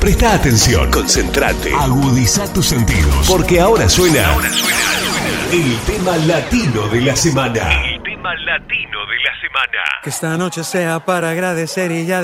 Presta atención, concentrate, agudiza tus sentidos, porque ahora suena el tema latino de la semana. El tema latino de la semana. Que esta noche sea para agradecer y ya